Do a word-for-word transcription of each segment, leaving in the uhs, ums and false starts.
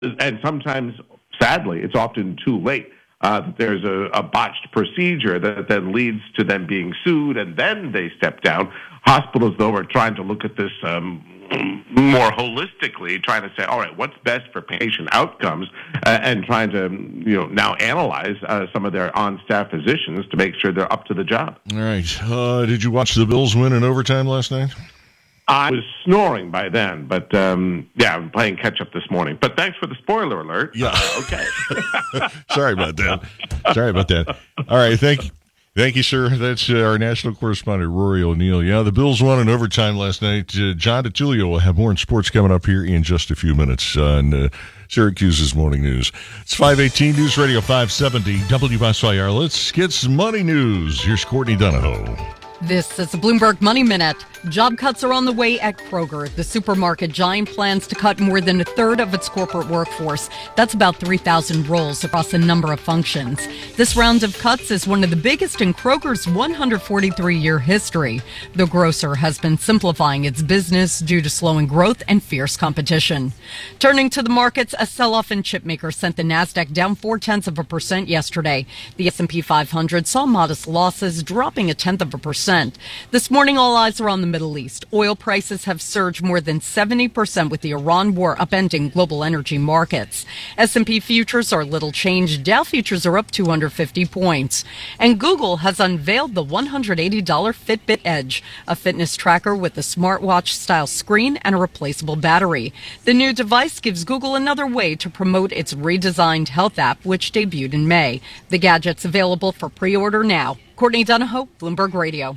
and sometimes, sadly, it's often too late. Uh, there's a, a botched procedure that then leads to them being sued, and then they step down. Hospitals, though, are trying to look at this um, more holistically, trying to say, all right, what's best for patient outcomes, uh, and trying to, you know, now analyze uh, some of their on-staff physicians to make sure they're up to the job. All right. Uh, did you watch the Bills win in overtime last night? I was snoring by then, but um, yeah, I'm playing catch-up this morning. But thanks for the spoiler alert. Yeah. Uh, okay. Sorry about that. Sorry about that. All right, thank you. Thank you, sir. That's uh, our national correspondent, Rory O'Neill. Yeah, the Bills won in overtime last night. Uh, John DeTulio will have more in sports coming up here in just a few minutes on uh, Syracuse's Morning News. It's five eighteen News Radio five seventy W S Y R. Let's get some money news. Here's Courtney Donahoe. This is the Bloomberg Money Minute. Job cuts are on the way at Kroger. The supermarket giant plans to cut more than a third of its corporate workforce. That's about three thousand roles across a number of functions. This round of cuts is one of the biggest in Kroger's one hundred forty-three year history. The grocer has been simplifying its business due to slowing growth and fierce competition. Turning to the markets, a sell-off in chipmakers sent the Nasdaq down four-tenths of a percent yesterday. The S and P five hundred saw modest losses, dropping a tenth of a percent. This morning, all eyes are on the Middle East. Oil prices have surged more than seventy percent with the Iran war upending global energy markets. S and P futures are little changed. Dow futures are up two hundred fifty points. And Google has unveiled the one hundred eighty dollars Fitbit Edge, a fitness tracker with a smartwatch-style screen and a replaceable battery. The new device gives Google another way to promote its redesigned health app, which debuted in May. The gadget's available for pre-order now. Courtney Donahoe, Bloomberg Radio.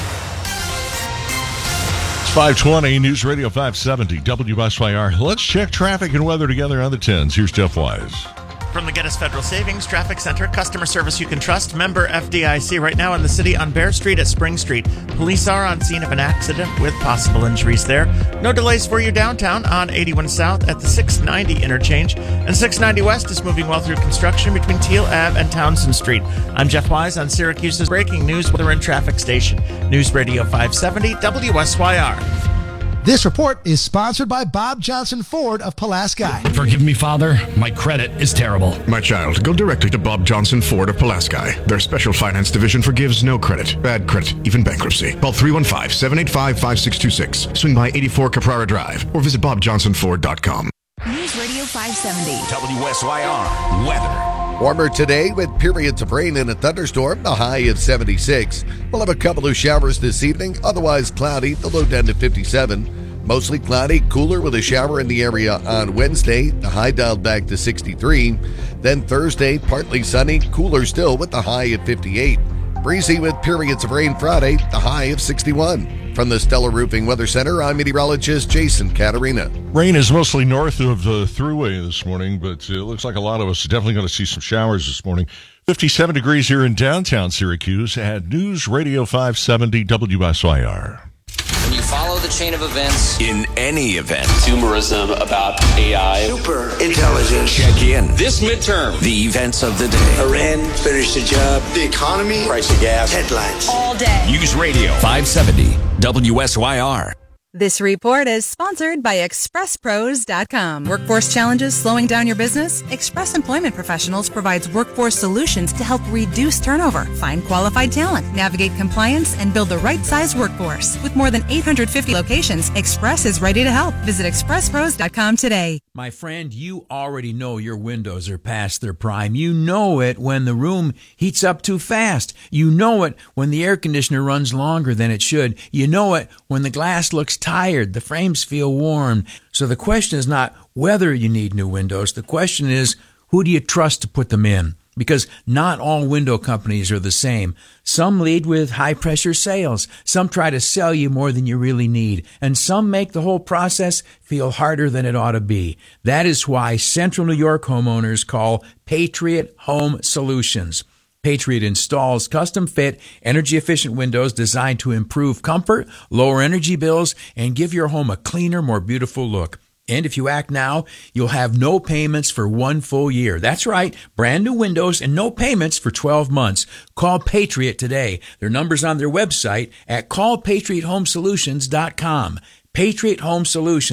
It's five twenty News Radio five seventy W S Y R. Let's check traffic and weather together on the tens. Here's Jeff Wise. From the Geddes Federal Savings Traffic Center, customer service you can trust, member F D I C. Right now in the city on Bear Street at Spring Street. Police are on scene of an accident with possible injuries there. No delays for you downtown on eighty-one South at the six ninety interchange. And six ninety West is moving well through construction between Teal Ave and Townsend Street. I'm Jeff Wise on Syracuse's breaking news weather and traffic station. News Radio five seventy W S Y R. This report is sponsored by Bob Johnson Ford of Pulaski. Forgive me, Father. My credit is terrible. My child, go directly to Bob Johnson Ford of Pulaski. Their special finance division forgives no credit, bad credit, even bankruptcy. Call three one five, seven eight five, five six two six. Swing by eighty-four Caprara Drive or visit bob johnson ford dot com. News Radio five seventy. W S Y R. Weather. Warmer today with periods of rain and a thunderstorm, the high of seventy-six. We'll have a couple of showers this evening, otherwise cloudy, the low down to fifty-seven. Mostly cloudy, cooler with a shower in the area on Wednesday, the high dialed back to sixty-three. Then Thursday, partly sunny, cooler still with the high at fifty-eight. Breezy with periods of rain Friday, the high of sixty-one. From the Stellar Roofing Weather Center, I'm meteorologist Jason Catarina. Rain is mostly north of the thruway this morning, but it looks like a lot of us are definitely going to see some showers this morning. fifty-seven degrees here in downtown Syracuse at News Radio five seventy W S Y R. When you follow the chain of events, in any event, consumerism about A I, super intelligence, check in. This midterm, the events of the day. Iran finished the job, the economy, price of gas, headlines. All day. News Radio five seventy W S Y R. This report is sponsored by express pros dot com. Workforce challenges slowing down your business? Express Employment Professionals provides workforce solutions to help reduce turnover, find qualified talent, navigate compliance, and build the right size workforce. With more than eight hundred fifty locations, Express is ready to help. Visit express pros dot com today. My friend, you already know your windows are past their prime. You know it when the room heats up too fast. You know it when the air conditioner runs longer than it should. You know it when the glass looks tired, the frames feel warm. So the question is not whether you need new windows. The question is, who do you trust to put them in? Because not all window companies are the same. Some lead with high-pressure sales. Some try to sell you more than you really need. And some make the whole process feel harder than it ought to be. That is why Central New York homeowners call Patriot Home Solutions. Patriot installs custom-fit, energy-efficient windows designed to improve comfort, lower energy bills, and give your home a cleaner, more beautiful look. And if you act now, you'll have no payments for one full year. That's right, brand new windows and no payments for twelve months. Call Patriot today. Their number's on their website at call patriot home solutions dot com. Patriot Home Solutions,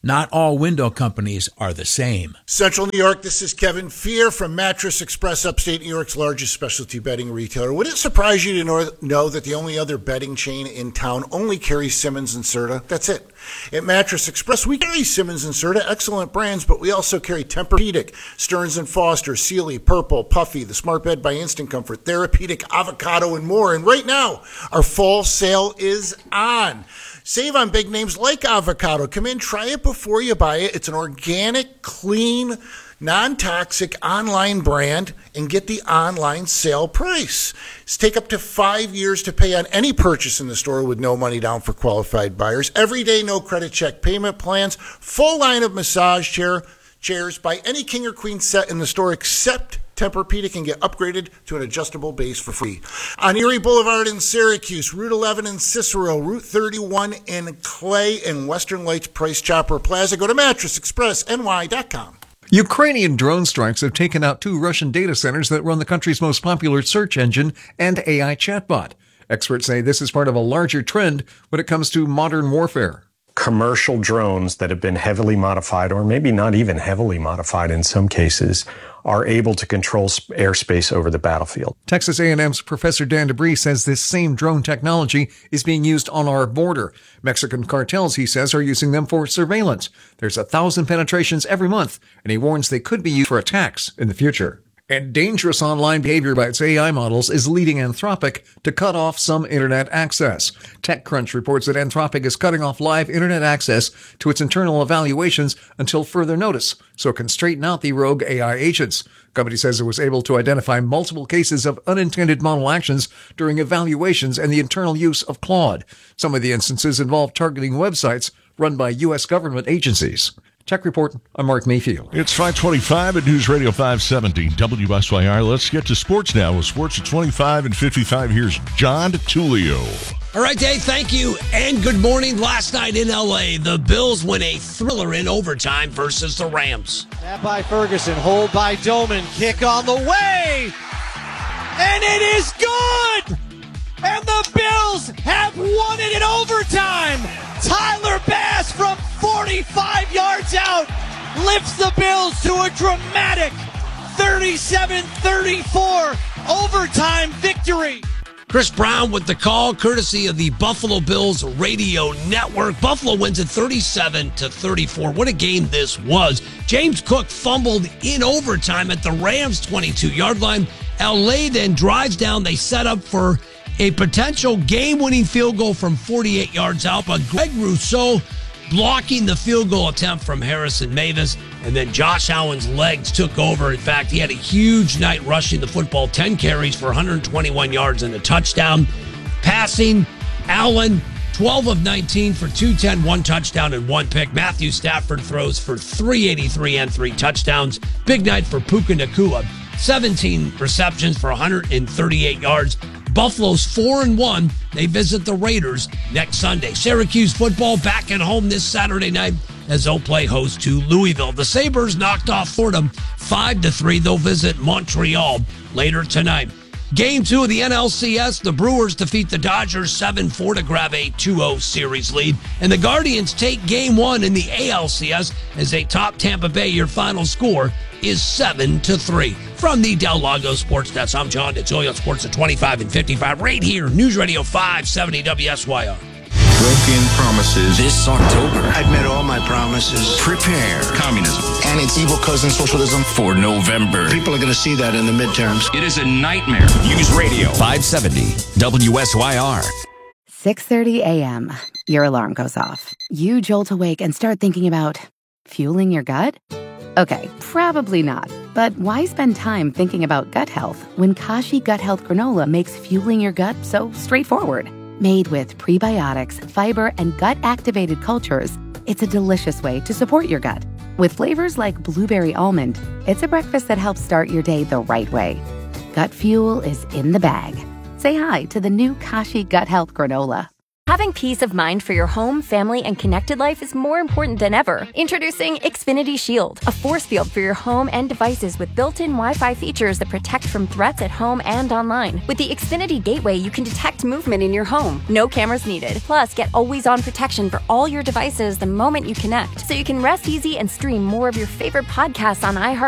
Not all window companies are the same. Central New York, this is Kevin Fear from Mattress Express, upstate New York's largest specialty bedding retailer. Would it surprise you to know, know that the only other bedding chain in town only carries Simmons and Serta? That's it. At Mattress Express, we carry Simmons and Serta, excellent brands, but we also carry Tempur-Pedic, Stearns and Foster, Sealy, Purple, Puffy, the Smart Bed by Instant Comfort, Therapeutic, Avocado, and more. And right now, our fall sale is on. Save on big names like Avocado. Come in, try it before you buy it. It's an organic, clean, non-toxic online brand, and get the online sale price. It's take up to five years to pay on any purchase in the store with no money down for qualified buyers. Every day, no credit check payment plans. Full line of massage chair chairs. Buy any king or queen set in the store except Tempur-Pedic can get upgraded to an adjustable base for free. On Erie Boulevard in Syracuse, Route eleven in Cicero, Route thirty-one in Clay, and Western Lights Price Chopper Plaza. Go to mattress express n y dot com. Ukrainian drone strikes have taken out two Russian data centers that run the country's most popular search engine and A I chatbot. Experts say this is part of a larger trend when it comes to modern warfare. Commercial drones that have been heavily modified, or maybe not even heavily modified in some cases, are able to control airspace over the battlefield. Texas A and M's Professor Dan DeBree says this same drone technology is being used on our border. Mexican cartels, he says, are using them for surveillance. There's a thousand penetrations every month, and he warns they could be used for attacks in the future. And dangerous online behavior by its A I models is leading Anthropic to cut off some internet access. TechCrunch reports that Anthropic is cutting off live internet access to its internal evaluations until further notice, so it can straighten out the rogue A I agents. The company says it was able to identify multiple cases of unintended model actions during evaluations and the internal use of Claude. Some of the instances involve targeting websites run by U S government agencies. Tech Report, I'm Mark Mayfield. It's five twenty-five at News Radio five seventy W S Y R. Let's get to sports now. With sports at twenty-five and fifty-five, here's John DeTulio. All right, Dave, thank you, and good morning. Last night in L A, the Bills win a thriller in overtime versus the Rams. Snap by Ferguson, hold by Doman, kick on the way, and it is good! And the Bills have won it in overtime! Tyler Bass from forty-five yards out lifts the Bills to a dramatic thirty-seven thirty-four overtime victory. Chris Brown with the call, courtesy of the Buffalo Bills radio network. Buffalo wins at thirty-seven to thirty-four. What a game this was. James Cook fumbled in overtime at the Rams' twenty-two-yard line. L A then drives down. They set up for a potential game-winning field goal from forty-eight yards out, but Greg Rousseau blocking the field goal attempt from Harrison Mavis, and then Josh Allen's legs took over. In fact, he had a huge night rushing the football, ten carries for one hundred twenty-one yards and a touchdown. Passing, Allen, twelve of nineteen for two ten, one touchdown and one pick. Matthew Stafford throws for three eighty-three and three touchdowns. Big night for Puka Nacua, seventeen receptions for one hundred thirty-eight yards. Buffalo's four and one. They visit the Raiders next Sunday. Syracuse football back at home this Saturday night as they'll play host to Louisville. The Sabres knocked off Fordham five to three. They'll visit Montreal later tonight. Game two of the N L C S, the Brewers defeat the Dodgers seven four to grab a two oh series lead. And the Guardians take game one in the A L C S as they top Tampa Bay. Your final score is seven to three. From the Del Lago Sports Desk, I'm John DeTulio, Sports at twenty-five and fifty-five, right here, News Radio five seventy W S Y R. Broken promises. This October. I've met all my promises. Prepare. Communism. And its evil cousin, socialism. For November. People are going to see that in the midterms. It is a nightmare. News Radio five seventy W S Y R. six thirty a.m. Your alarm goes off. You jolt awake and start thinking about fueling your gut? Okay, probably not. But why spend time thinking about gut health when Kashi Gut Health Granola makes fueling your gut so straightforward? Made with prebiotics, fiber, and gut-activated cultures, it's a delicious way to support your gut. With flavors like blueberry almond, it's a breakfast that helps start your day the right way. Gut fuel is in the bag. Say hi to the new Kashi Gut Health Granola. Having peace of mind for your home, family, and connected life is more important than ever. Introducing Xfinity Shield, a force field for your home and devices with built-in Wi-Fi features that protect from threats at home and online. With the Xfinity Gateway, you can detect movement in your home. No cameras needed. Plus, get always-on protection for all your devices the moment you connect, so you can rest easy and stream more of your favorite podcasts on iHeart